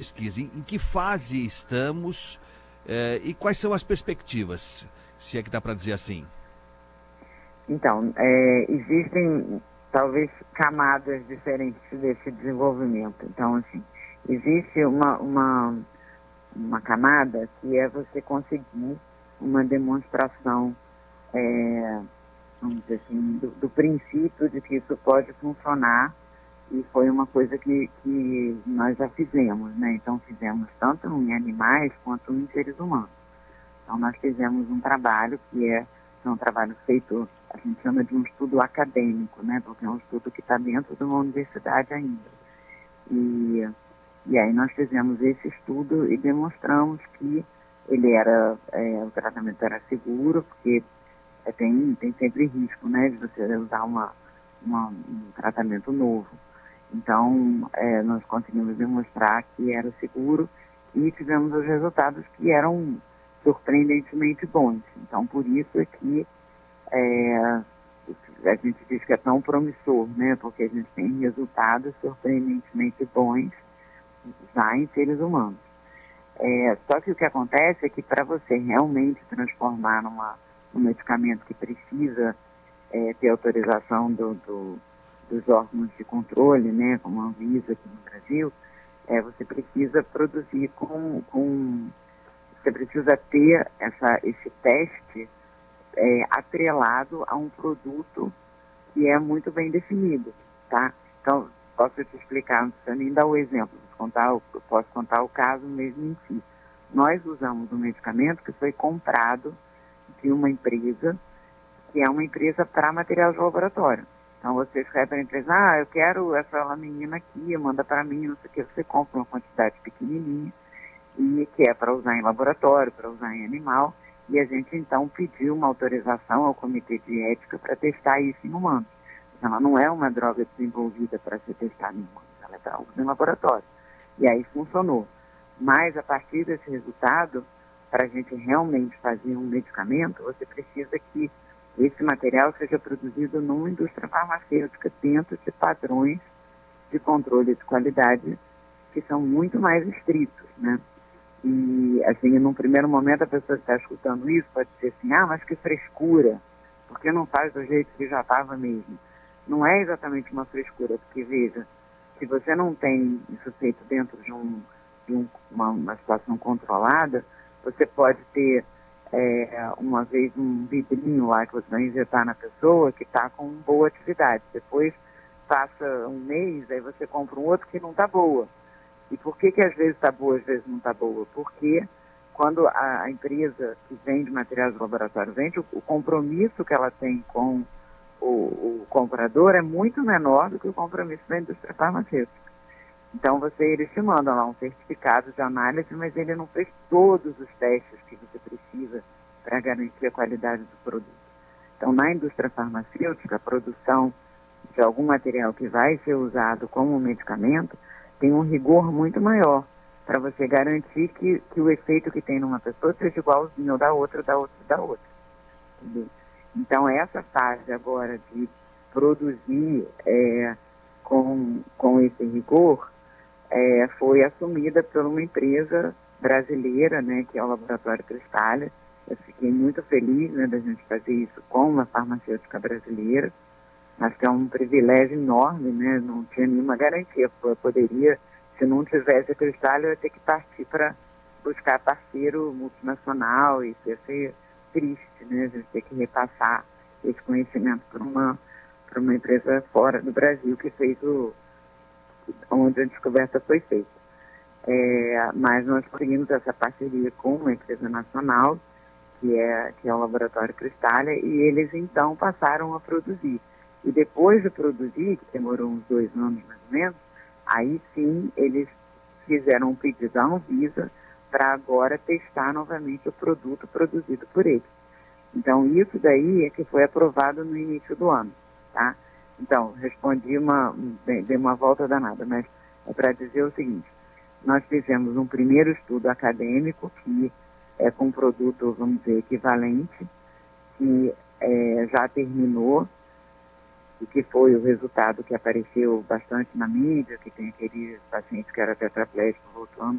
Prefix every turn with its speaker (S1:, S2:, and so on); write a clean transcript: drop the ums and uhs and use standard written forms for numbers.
S1: pesquisa? Em que fase estamos e quais são as perspectivas, se é que dá para dizer assim?
S2: Então, existem talvez camadas diferentes desse desenvolvimento. Então, assim, existe uma camada que é você conseguir uma demonstração, vamos dizer assim, do princípio de que isso pode funcionar, e foi uma coisa que nós já fizemos, né? Então, fizemos tanto em animais quanto em seres humanos. Então, nós fizemos um trabalho que é um trabalho feito, a gente chama de um estudo acadêmico, né? Porque é um estudo que está dentro de uma universidade ainda. E aí nós fizemos esse estudo e demonstramos que o tratamento era seguro, porque tem sempre risco, né, de você usar um tratamento novo. Então, nós conseguimos demonstrar que era seguro e tivemos os resultados que eram surpreendentemente bons. Então, por isso é que a gente diz que é tão promissor, né, porque a gente tem resultados surpreendentemente bons já em seres humanos. Só que o que acontece é que para você realmente transformar num medicamento que precisa ter autorização dos órgãos de controle, né, como a Anvisa aqui no Brasil, você precisa produzir você precisa ter esse teste atrelado a um produto que é muito bem definido, tá? Então, posso te explicar, não precisa nem dar o exemplo, posso contar o caso mesmo em si. Nós usamos um medicamento que foi comprado de uma empresa, que é uma empresa para material de laboratório. Então, você escreve para a empresa, eu quero essa laminina aqui, manda para mim, não sei o que, você compra uma quantidade pequenininha, e que é para usar em laboratório, para usar em animal, e a gente, então, pediu uma autorização ao Comitê de Ética para testar isso em humanos. Ela não é uma droga desenvolvida para ser testada em humanos, ela é para uso em laboratório. E aí funcionou. Mas, a partir desse resultado, para a gente realmente fazer um medicamento, você precisa que esse material seja produzido numa indústria farmacêutica dentro de padrões de controle de qualidade que são muito mais estritos, né? E, assim, num primeiro momento a pessoa que está escutando isso pode dizer assim, mas que frescura, porque não faz do jeito que já estava mesmo. Não é exatamente uma frescura, porque, veja, se você não tem isso feito dentro de uma situação controlada, você pode ter uma vez um vidrinho lá que você vai injetar na pessoa que está com boa atividade. Depois passa um mês, aí você compra um outro que não está boa. E por que às vezes está boa, às vezes não está boa? Porque quando a empresa que vende materiais do laboratório vende, o compromisso que ela tem com o comprador é muito menor do que o compromisso da indústria farmacêutica. Então, eles te mandam lá um certificado de análise, mas ele não fez todos os testes que você precisa para garantir a qualidade do produto. Então, na indústria farmacêutica, a produção de algum material que vai ser usado como medicamento tem um rigor muito maior para você garantir que o efeito que tem numa pessoa seja igualzinho ao da outra, da outra, da outra. Entendeu? Então, essa fase agora de produzir com esse rigor foi assumida por uma empresa brasileira, né, que é o Laboratório Cristália. Eu fiquei muito feliz, né, da gente fazer isso com uma farmacêutica brasileira. Acho que é um privilégio enorme, né, não tinha nenhuma garantia. Eu poderia, se não tivesse a Cristália, eu ia ter que partir para buscar parceiro multinacional, e isso ia ser triste, né, a gente ter que repassar esse conhecimento para uma empresa fora do Brasil que fez onde a descoberta foi feita. Mas nós conseguimos essa parceria com uma empresa nacional, que é o Laboratório Cristália, e eles então passaram a produzir. E depois de produzir, que demorou uns 2 anos mais ou menos, aí sim eles fizeram um pedido à Anvisa para agora testar novamente o produto produzido por eles. Então isso daí é que foi aprovado no início do ano, tá? Então, respondi dei uma volta danada, mas é para dizer o seguinte: nós fizemos um primeiro estudo acadêmico que é com um produto, vamos dizer, equivalente, que já terminou, e que foi o resultado que apareceu bastante na mídia, que tem aquele paciente que era tetraplégico voltando